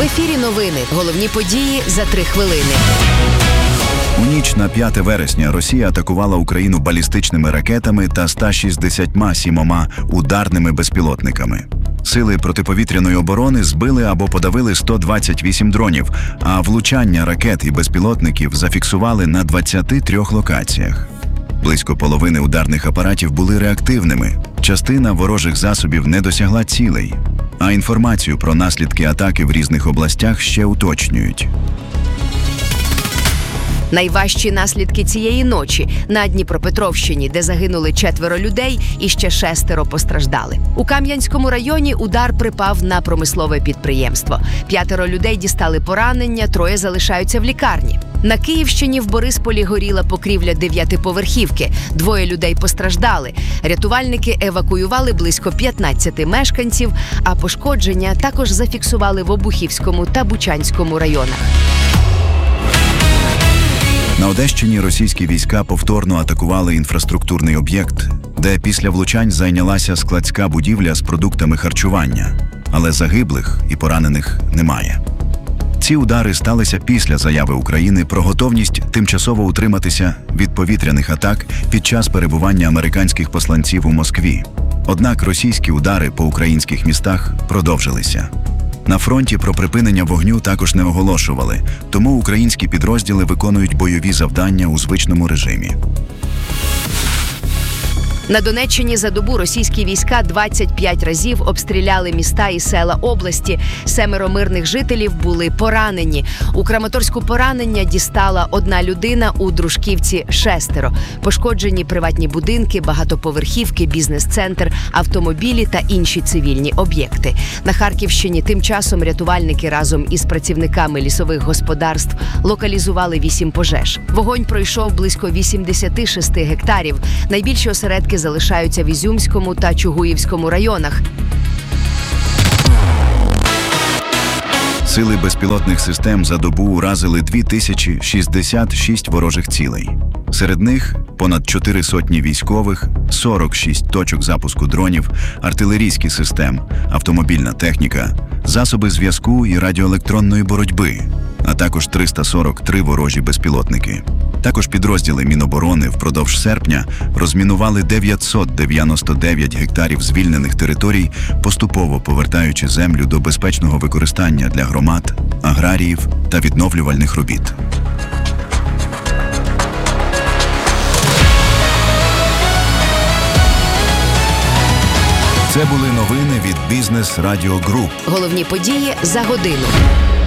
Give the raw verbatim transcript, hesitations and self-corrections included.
ефірі новини. Головні події за три хвилини. У ніч на п'яте вересня Росія атакувала Україну балістичними ракетами та ста шістдесятьма сімома ударними безпілотниками. Сили протиповітряної оборони збили або подавили сто двадцять вісім дронів, а влучання ракет і безпілотників зафіксували на двадцяти трьох локаціях. Близько половини ударних апаратів були реактивними. Частина ворожих засобів не досягла цілей, а інформацію про наслідки атаки в різних областях ще уточнюють. Найважчі наслідки цієї ночі на Дніпропетровщині, де загинули четверо людей і ще шестеро постраждали. У Кам'янському районі удар припав на промислове підприємство. П'ятеро людей дістали поранення, троє залишаються в лікарні. На Київщині в Борисполі горіла покрівля дев'ятиповерхівки. Двоє людей постраждали. Рятувальники евакуювали близько п'ятнадцяти мешканців, а пошкодження також зафіксували в Обухівському та Бучанському районах. На Одещині російські війська повторно атакували інфраструктурний об'єкт, де після влучань зайнялася складська будівля з продуктами харчування, але загиблих і поранених немає. Ці удари сталися після заяви України про готовність тимчасово утриматися від повітряних атак під час перебування американських посланців у Москві. Однак російські удари по українських містах продовжилися. На фронті про припинення вогню також не оголошували, тому українські підрозділи виконують бойові завдання у звичному режимі. На Донеччині за добу російські війська двадцять п'ять разів обстріляли міста і села області. Семеро мирних жителів були поранені. У Краматорську поранення дістала одна людина, у Дружківці – шестеро. Пошкоджені приватні будинки, багатоповерхівки, бізнес-центр, автомобілі та інші цивільні об'єкти. На Харківщині тим часом рятувальники разом із працівниками лісових господарств локалізували вісім пожеж. Вогонь пройшов близько вісімдесят шість гектарів. Найбільші осередки залишаються в Ізюмському та Чугуївському районах. Сили безпілотних систем за добу уразили дві тисячі шістдесят шість ворожих цілей. Серед них понад чотири сотні військових, сорок шість точок запуску дронів, артилерійські систем, автомобільна техніка, засоби зв'язку і радіоелектронної боротьби, а також триста сорок три ворожі безпілотники. Також підрозділи Міноборони впродовж серпня розмінували дев'ятсот дев'яносто дев'ять гектарів звільнених територій, поступово повертаючи землю до безпечного використання для громад, аграріїв та відновлювальних робіт. Це були новини від Бізнес Радіо Груп. Головні події за годину.